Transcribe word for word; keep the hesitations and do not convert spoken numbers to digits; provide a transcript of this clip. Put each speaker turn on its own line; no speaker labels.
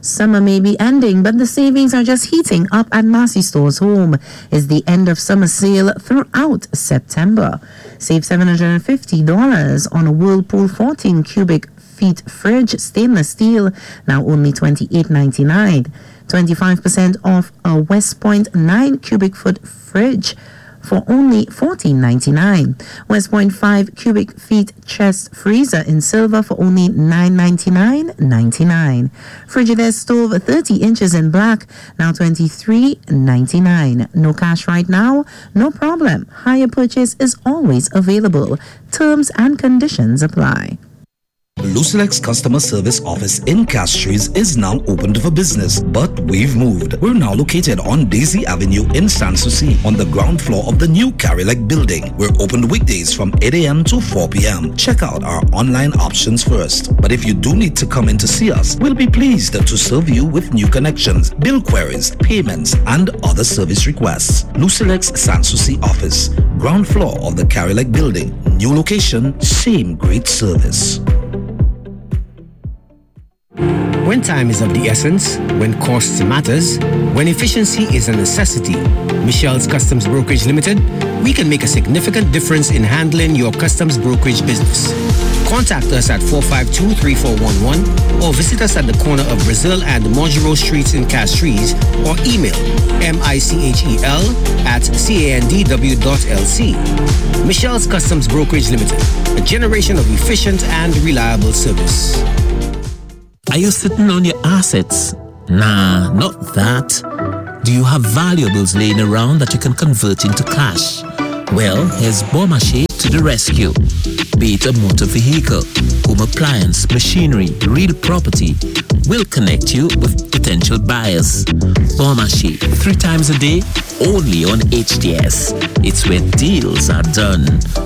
Summer may be ending, but the savings are just heating up at Massey Stores Home. It's the end of summer sale throughout September. Save seven hundred fifty dollars on a Whirlpool fourteen cubic feet fridge, stainless steel, now only twenty-eight ninety-nine. twenty-five percent off a West Point nine cubic foot fridge for only fourteen ninety-nine. West Point five cubic feet chest freezer in silver for only nine ninety-nine ninety-nine. Frigidaire stove thirty inches in black, now twenty-three ninety-nine. No cash right now? No problem. Hire purchase is always available. Terms and conditions apply.
Lucilex customer service office in Castries is now open for business, but we've moved. We're now located on Daisy Avenue in Sanssouci on the ground floor of the new Carrilec building. We're open weekdays from eight a.m. to four p.m. Check out our online options first. But if you do need to come in to see us, we'll be pleased to serve you with new connections, bill queries, payments, and other service requests. Lucilex Sanssouci office, ground floor of the Carrilec building. New location, same great service.
When time is of the essence, when cost matters, when efficiency is a necessity, Michelle's Customs Brokerage Limited, we can make a significant difference in handling your customs brokerage business. Contact us at four five two, three four one one or visit us at the corner of Brazil and Mongereau Streets in Castries or email michel at candw dot l c. Michelle's Customs Brokerage Limited, a generation of efficient and reliable service.
Are you sitting on your assets? Nah, not that. Do you have valuables laying around that you can convert into cash? Well, here's Beaumarchais to the rescue. Be it a motor vehicle, home appliance, machinery, real property, we'll connect you with potential buyers. Beaumarchais, three times a day, only on H T S. It's where deals are done.